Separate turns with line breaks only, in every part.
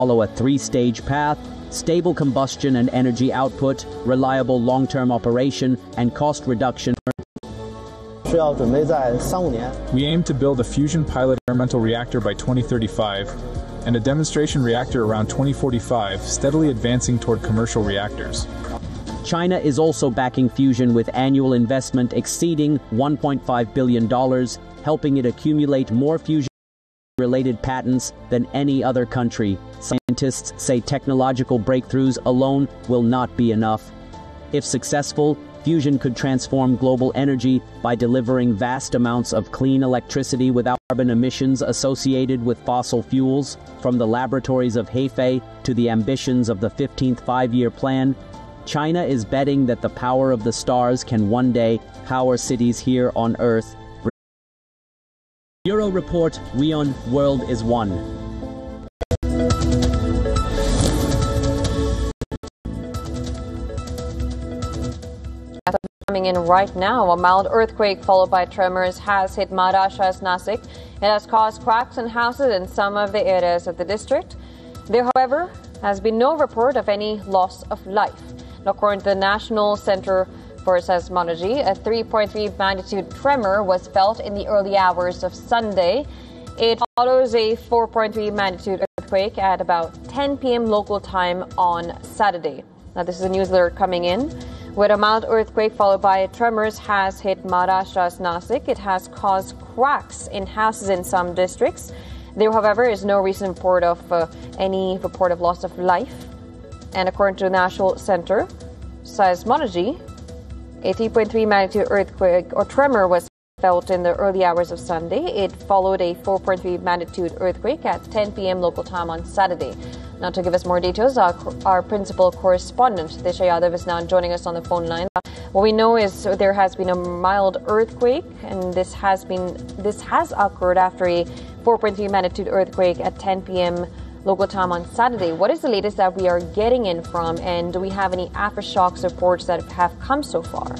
follow a three-stage path: stable combustion and energy output, reliable long-term operation, and cost reduction.
We aim to build a fusion pilot experimental reactor by 2035 and a demonstration reactor around 2045, steadily advancing toward commercial reactors.
China is also backing fusion with annual investment exceeding $1.5 billion, helping it accumulate more fusion-related patents than any other country. Scientists say technological breakthroughs alone will not be enough. If successful, fusion could transform global energy by delivering vast amounts of clean electricity without carbon emissions associated with fossil fuels. From the laboratories of Hefei to the ambitions of the 15th Five-Year Plan, China is betting that the power of the stars can one day power cities here on Earth. Bureau Report, WION, World is One.
Coming in right now, a mild earthquake followed by tremors has hit Maharashtra's Nasik. It has caused cracks in houses in some of the areas of the district. There, however, has been no report of any loss of life. According to the National Center for Seismology, a 3.3 magnitude tremor was felt in the early hours of Sunday. It follows a 4.3 magnitude earthquake at about 10 p.m. local time on Saturday. Now, this is a news alert coming in. Where a mild earthquake followed by tremors has hit Maharashtra's Nasik. It has caused cracks in houses in some districts. There, however, is no recent report of any report of loss of life. And according to the National Center Seismology, a 3.3 magnitude earthquake or tremor was felt in the early hours of Sunday. It followed a 4.3 magnitude earthquake at 10 p.m. local time on Saturday. Now, to give us more details, our principal correspondent, Disha Yadav, is now joining us on the phone line. What we know is there has been a mild earthquake, and this has occurred after a 4.3 magnitude earthquake at 10 p.m. local time on Saturday. What is the latest that we are getting in from, and do we have any aftershocks reports that have come so far?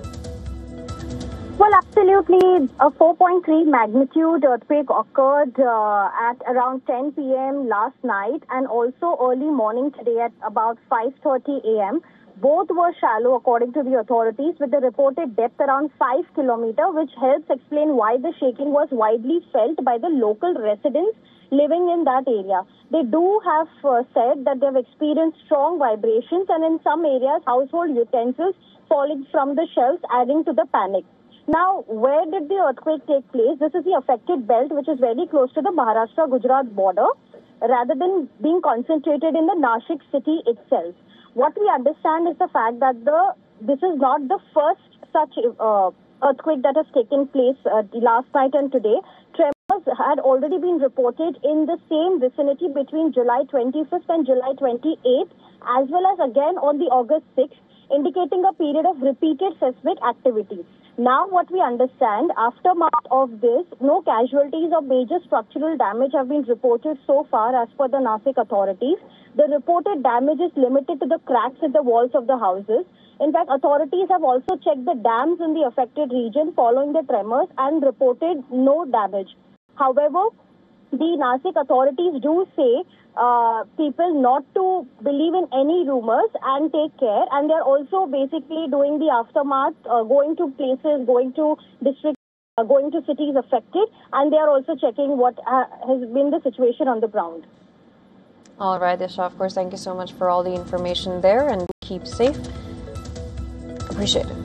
Well, absolutely. A 4.3 magnitude earthquake occurred at around 10 p.m. last night and also early morning today at about 5:30 a.m. Both were shallow, according to the authorities, with the reported depth around 5 kilometers, which helps explain why the shaking was widely felt by the local residents living in that area. They do have said that they have experienced strong vibrations and in some areas, household utensils falling from the shelves, adding to the panic. Now, where did the earthquake take place? This is the affected belt, which is very close to the Maharashtra-Gujarat border, rather than being concentrated in the Nashik city itself. What we understand is the fact that this is not the first such earthquake that has taken place last night and today. Tremors had already been reported in the same vicinity between July 25th and July 28th, as well as again on the August 6th, indicating a period of repeated seismic activity. Now, what we understand, aftermath of this, no casualties or major structural damage have been reported so far as per the Nasik authorities. The reported damage is limited to the cracks in the walls of the houses. In fact, authorities have also checked the dams in the affected region following the tremors and reported no damage. However, the Nasik authorities do say people not to believe in any rumors and take care. And they're also basically doing the aftermath, going to places, going to districts, going to cities affected. And they are also checking what has been the situation on the ground.
All right, Disha, of course, thank you so much for all the information there, and keep safe. Appreciate it.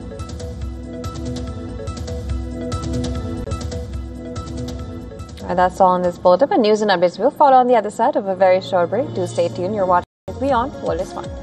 And that's all in this bulletin. But news and updates will follow on the other side of a very short break. Do stay tuned. You're watching WION, World is One.